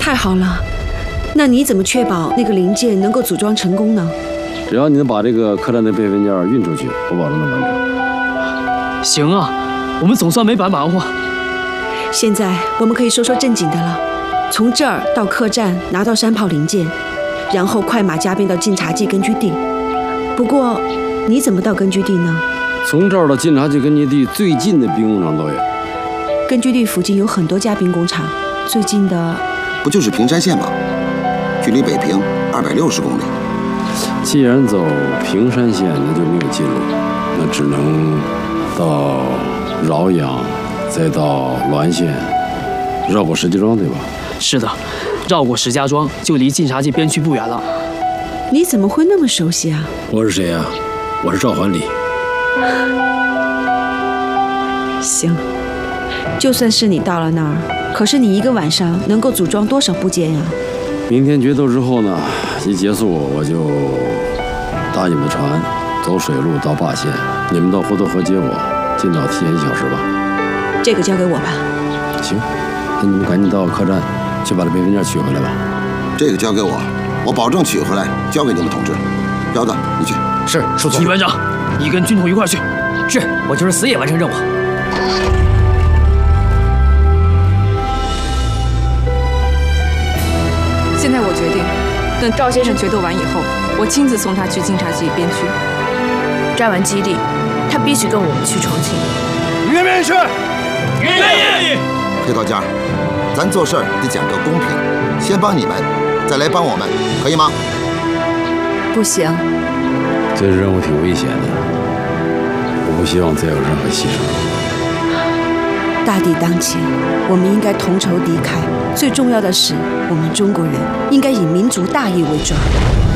太好了，那你怎么确保那个零件能够组装成功呢？ 只要你能把这个客栈的备份件运出去，我保证能完成。 行啊，我们总算没白忙活。 现在我们可以说说正经的了，从这儿到客栈拿到山炮零件，然后快马加鞭到晋察冀根据地。不过，你怎么到根据地呢？ 从这儿到晋察冀根据地最近的兵工厂多远？ 根据地附近有很多家兵工厂，最近的不就是平山县吗？距离北平260公里。 既然走平山县，那就没有近路，那只能到饶阳，再到滦县，绕过石家庄，对吧？ 是的，绕过石家庄就离晋察冀边区不远了。 你怎么会那么熟悉啊？ 我是谁啊？我是赵桓礼。 行，就算是你到了那儿，可是你一个晚上能够组装多少部件呀？ 明天决斗之后呢，一结束我就搭你们的船，走水路到霸县，你们到滹沱河接我，尽早提前1小时吧。 这个交给我吧。 行，那你们赶紧到客栈去把这备份件取回来吧。 这个交给我，我保证取回来交给你们同志。彪子，你去。 是，叔祖。 徐班长，你跟军统一块去。 是，我就是死也完成任务。 现在我决定，等赵先生决斗完以后，我亲自送他去晋察冀边区。 摘完基地，他必须跟我们去重庆。 愿不愿意去？ 愿意。 黑桃家，咱做事儿得讲究公平，先帮你们，再来帮我们，可以吗？ 不行。 这任务挺危险的，我不希望再有任何牺牲。 大敌当前，我们应该同仇敌忾。最重要的是，我们中国人应该以民族大义为重。